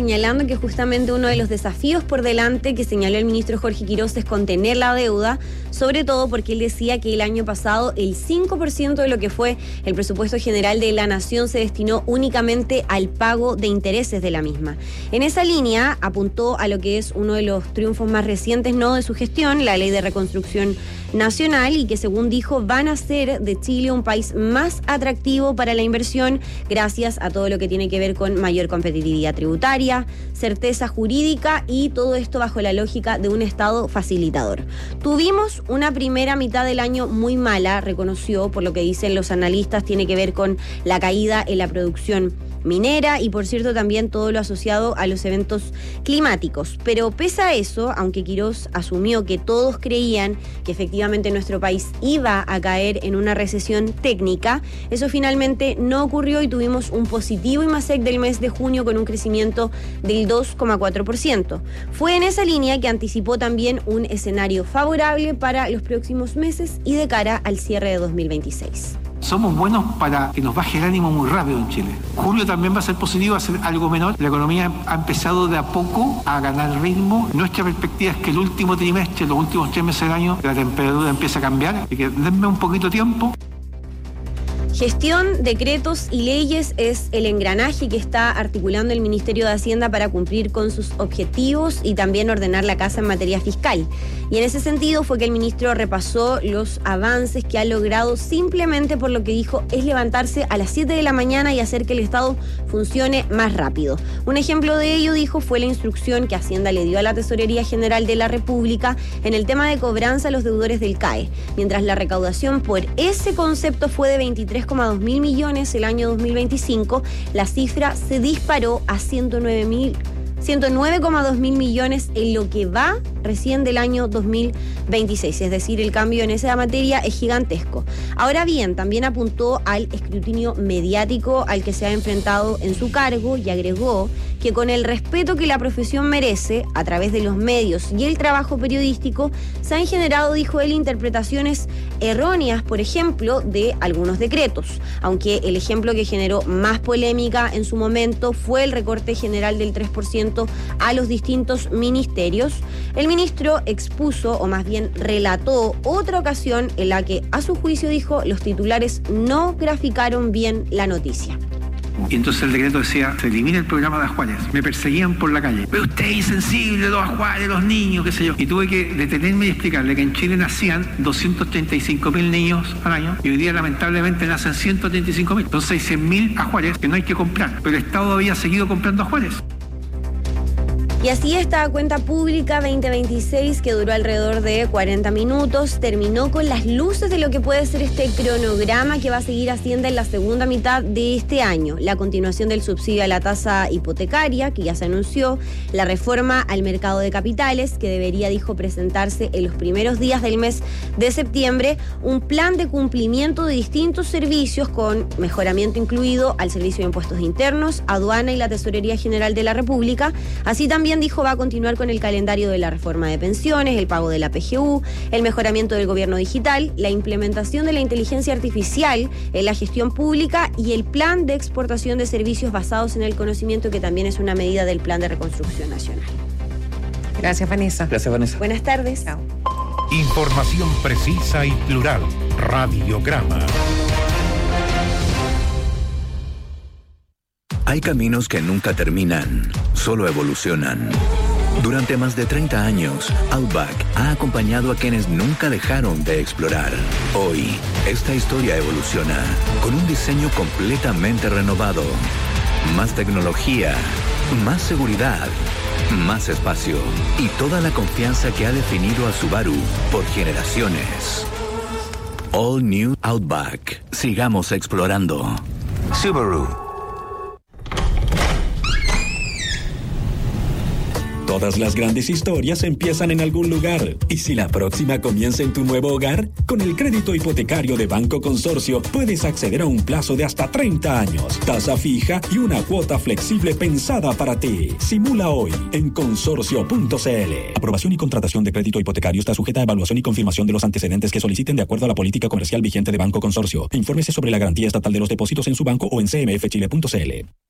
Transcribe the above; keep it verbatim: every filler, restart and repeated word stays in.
señalando que justamente uno de los desafíos por delante que señaló el ministro Jorge Quirós es contener la deuda, sobre todo porque él decía que el año pasado el cinco por ciento de lo que fue el presupuesto general de la nación se destinó únicamente al pago de intereses de la misma. En esa línea apuntó a lo que es uno de los triunfos más recientes, no de su gestión, la Ley de Reconstrucción Nacional, y que según dijo van a hacer de Chile un país más atractivo para la inversión gracias a todo lo que tiene que ver con mayor competitividad tributaria, certeza jurídica y todo esto bajo la lógica de un Estado facilitador. Tuvimos una primera mitad del año muy mala, reconoció, por lo que dicen los analistas, tiene que ver con la caída en la producción minera y, por cierto, también todo lo asociado a los eventos climáticos. Pero pese a eso, aunque Quirós asumió que todos creían que efectivamente nuestro país iba a caer en una recesión técnica, eso finalmente no ocurrió y tuvimos un positivo IMASEC del mes de junio con un crecimiento del dos coma cuatro por ciento. Fue en esa línea que anticipó también un escenario favorable para los próximos meses y de cara al cierre de dos mil veintiséis. Somos buenos para que nos baje el ánimo muy rápido en Chile. Julio también va a ser positivo, va a ser algo menor. La economía ha empezado de a poco a ganar ritmo. Nuestra perspectiva es que el último trimestre, los últimos tres meses del año, la temperatura empieza a cambiar. Así que denme un poquito de tiempo. Gestión, decretos y leyes es el engranaje que está articulando el Ministerio de Hacienda para cumplir con sus objetivos y también ordenar la casa en materia fiscal. Y en ese sentido fue que el ministro repasó los avances que ha logrado simplemente por lo que dijo es levantarse a las siete de la mañana y hacer que el Estado funcione más rápido. Un ejemplo de ello, dijo, fue la instrucción que Hacienda le dio a la Tesorería General de la República en el tema de cobranza a los deudores del C A E, mientras la recaudación por ese concepto fue de veintitrés coma dos mil millones el año dos mil veinticinco, la cifra se disparó a ciento nueve coma dos mil millones en lo que va recién del año dos mil veintiséis, es decir, el cambio en esa materia es gigantesco. Ahora bien, también apuntó al escrutinio mediático al que se ha enfrentado en su cargo y agregó que con el respeto que la profesión merece a través de los medios y el trabajo periodístico se han generado, dijo él, interpretaciones erróneas, por ejemplo, de algunos decretos, aunque el ejemplo que generó más polémica en su momento fue el recorte general del tres por ciento a los distintos ministerios. El ministro expuso, o más bien relató, otra ocasión en la que, a su juicio, dijo, los titulares no graficaron bien la noticia. Y entonces el decreto decía, se elimina el programa de Ajuares. Me perseguían por la calle. Pero usted es insensible, los Ajuares, los niños, qué sé yo. Y tuve que detenerme y explicarle que en Chile nacían doscientos treinta y cinco mil niños al año y hoy día lamentablemente nacen ciento treinta y cinco mil. Entonces hay cien mil Ajuares que no hay que comprar. Pero el Estado había seguido comprando Ajuares. Y así esta cuenta pública veinte veintiséis, que duró alrededor de cuarenta minutos, terminó con las luces de lo que puede ser este cronograma que va a seguir Hacienda en la segunda mitad de este año. La continuación del subsidio a la tasa hipotecaria, que ya se anunció, la reforma al mercado de capitales, que debería, dijo, presentarse en los primeros días del mes de septiembre, un plan de cumplimiento de distintos servicios con mejoramiento incluido al Servicio de Impuestos Internos, Aduana y la Tesorería General de la República. Así también, dijo, va a continuar con el calendario de la reforma de pensiones, el pago de la P G U, el mejoramiento del gobierno digital, la implementación de la inteligencia artificial en la gestión pública y el plan de exportación de servicios basados en el conocimiento, que también es una medida del Plan de Reconstrucción Nacional. Gracias, Vanessa. Gracias, Vanessa. Buenas tardes. Chao. Información precisa y plural. Radiograma. Hay caminos que nunca terminan, solo evolucionan. Durante más de treinta años, Outback ha acompañado a quienes nunca dejaron de explorar. Hoy, esta historia evoluciona con un diseño completamente renovado. Más tecnología, más seguridad, más espacio y toda la confianza que ha definido a Subaru por generaciones. All New Outback. Sigamos explorando. Subaru. Todas las grandes historias empiezan en algún lugar. ¿Y si la próxima comienza en tu nuevo hogar? Con el crédito hipotecario de Banco Consorcio puedes acceder a un plazo de hasta treinta años, tasa fija y una cuota flexible pensada para ti. Simula hoy en consorcio punto c l. Aprobación y contratación de crédito hipotecario está sujeta a evaluación y confirmación de los antecedentes que soliciten de acuerdo a la política comercial vigente de Banco Consorcio. Infórmese sobre la garantía estatal de los depósitos en su banco o en c m f chile punto c l.